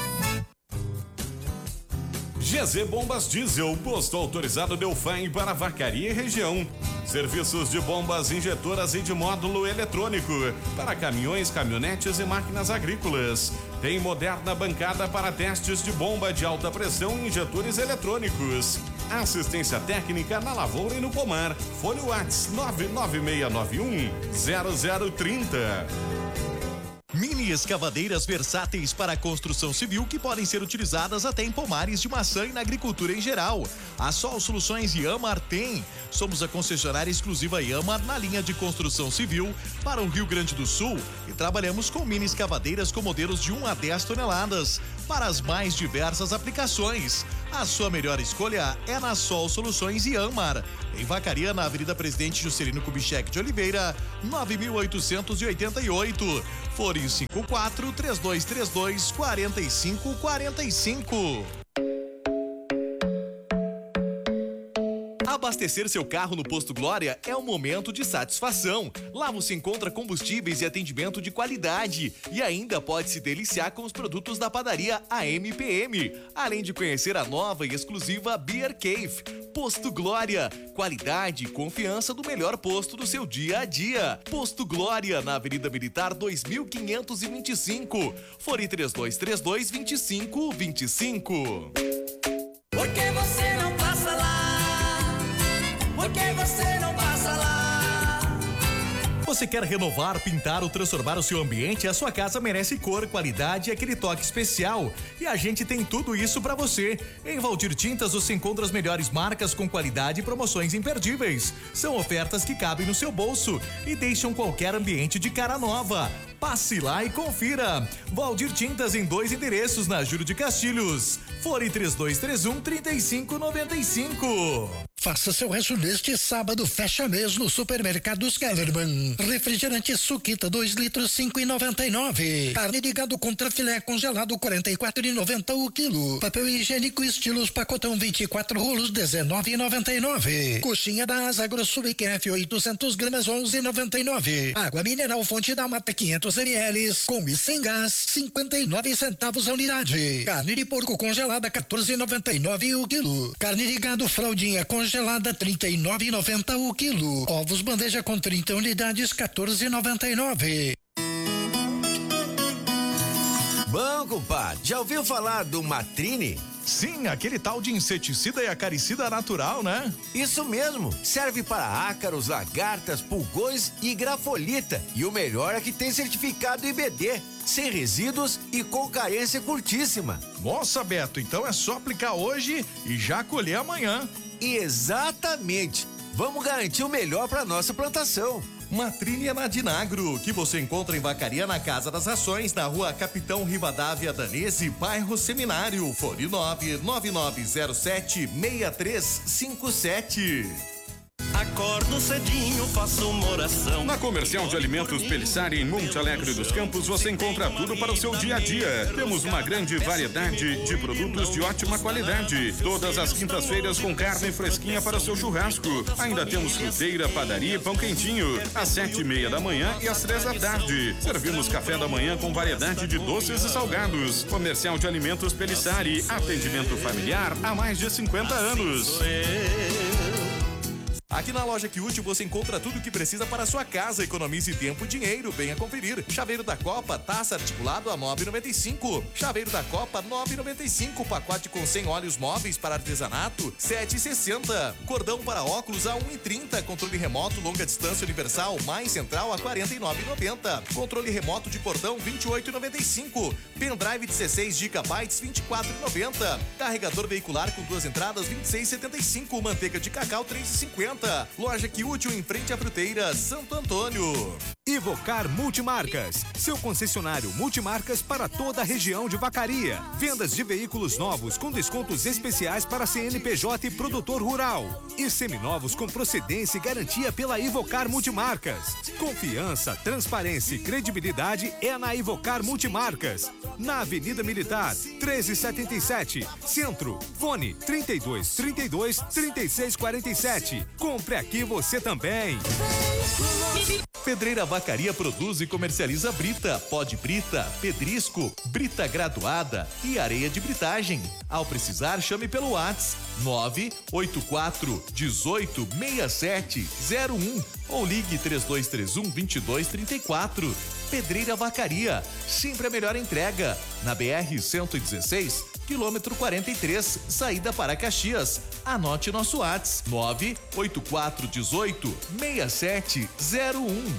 G Z Bombas Diesel, posto autorizado Delfim para Vacaria e região. Serviços de bombas injetoras e de módulo eletrônico para caminhões, caminhonetes e máquinas agrícolas. Tem moderna bancada para testes de bomba de alta pressão e injetores eletrônicos. Assistência técnica na lavoura e no pomar. Fone WhatsApp nove nove seis nove um zero zero três zero. Mini escavadeiras versáteis para a construção civil que podem ser utilizadas até em pomares de maçã e na agricultura em geral. A Sol Soluções Iamar tem. Somos a concessionária exclusiva Iamar na linha de construção civil para o Rio Grande do Sul e trabalhamos com mini escavadeiras com modelos de um a dez toneladas para as mais diversas aplicações. A sua melhor escolha é na Sol Soluções Iamar. Em Vacaria, na Avenida Presidente Juscelino Kubitschek de Oliveira, nove mil oitocentos e oitenta e oito. Fone cinco quatro, três dois três dois, quatro cinco quatro cinco. Abastecer seu carro no Posto Glória é um momento de satisfação. Lá você encontra combustíveis e atendimento de qualidade e ainda pode se deliciar com os produtos da padaria A M P M, além de conhecer a nova e exclusiva Beer Cave. Posto Glória, qualidade e confiança do melhor posto do seu dia a dia. Posto Glória, na Avenida Militar dois mil quinhentos e vinte e cinco. Fone três dois três dois, vinte e cinco vinte e cinco. Por que você não passa lá? Por que você não passa lá? Você quer renovar, pintar ou transformar o seu ambiente? A sua casa merece cor, qualidade e aquele toque especial. E a gente tem tudo isso pra você. Em Valdir Tintas você encontra as melhores marcas com qualidade e promoções imperdíveis. São ofertas que cabem no seu bolso e deixam qualquer ambiente de cara nova. Passe lá e confira. Valdir Tintas em dois endereços na Júlio de Castilhos. Fone três dois três um, três cinco nove cinco. Faça seu resto neste sábado, fecha mês no Supermercados Kellerman. Refrigerante Suquita dois litros, cinco e noventa e nove. Carne de gado contra filé congelado, quarenta e quatro e noventa o quilo. Papel higiênico estilos pacotão vinte e quatro rolos, dezenove e noventa e nove. Coxinha da Asa Grosso B Q F oitocentos gramas, onze e noventa e nove. Água mineral Fonte da Mata quinhentos mililitros com e sem gás, cinquenta e nove centavos a unidade. Carne de porco congelada, quatorze e noventa e nove o quilo. Carne de gado fraldinha congelada, trinta e nove e noventa o quilo. Ovos bandeja com trinta unidades, quatorze e noventa e nove. Bom, compadre, já ouviu falar do Matrine? Sim, aquele tal de inseticida e acaricida natural, né? Isso mesmo, serve para ácaros, lagartas, pulgões e grafolita. E o melhor é que tem certificado I B D, sem resíduos e com carência curtíssima. Nossa, Beto, então é só aplicar hoje e já colher amanhã. Exatamente, vamos garantir o melhor para nossa plantação. Matrine é na Dinagro, que você encontra em Vacaria na Casa das Rações, na rua Capitão Rivadavia Danese, bairro Seminário, fone nove nove nove zero sete, seis três cinco sete. Acordo cedinho, faço uma oração. Na Comercial de Alimentos Pelissari, em Monte Alegre dos Campos, você encontra tudo para o seu dia a dia. Temos uma grande variedade de produtos de ótima qualidade. Todas as quintas-feiras com carne fresquinha para o seu churrasco. Ainda temos fruteira, padaria e pão quentinho. Às sete e meia da manhã e às três da tarde. Servimos café da manhã com variedade de doces e salgados. Comercial de Alimentos Pelissari. Atendimento familiar há mais de cinquenta anos. Aqui na loja Que Útil você encontra tudo o que precisa para a sua casa. Economize tempo e dinheiro. Venha conferir. Chaveiro da Copa, taça articulado a nove e noventa e cinco. Chaveiro da Copa, nove e noventa e cinco. Pacote com cem óleos móveis para artesanato, sete e sessenta. Cordão para óculos a um e trinta. Controle remoto longa distância universal mais central a quarenta e nove e noventa. Controle remoto de portão vinte e oito e noventa e cinco. Pendrive dezesseis gigabytes vinte e quatro e noventa. Carregador veicular com duas entradas vinte e seis e setenta e cinco. Manteiga de cacau três e cinquenta. Loja Que Útil em frente à Fruteira, Santo Antônio. Ivocar Multimarcas, seu concessionário multimarcas para toda a região de Vacaria. Vendas de veículos novos com descontos especiais para C N P J e produtor rural. E seminovos com procedência e garantia pela Ivocar Multimarcas. Confiança, transparência e credibilidade é na Ivocar Multimarcas. Na Avenida Militar, treze e setenta e sete, Centro. Fone trinta e dois, trinta e dois, trinta e seis, quarenta e sete. Compre aqui você também. Pedreira Vacaria produz e comercializa brita, pó de brita, pedrisco, brita graduada e areia de britagem. Ao precisar, chame pelo WhatsApp nove oito quatro, dezoito, sessenta e sete, zero um ou ligue três dois três um, dois dois três quatro. Pedreira Vacaria, sempre a melhor entrega. Na B R cento e dezesseis, quilômetro quarenta e três, saída para Caxias. Anote nosso WhatsApp nove oito quatro, dezoito, sessenta e sete, zero um.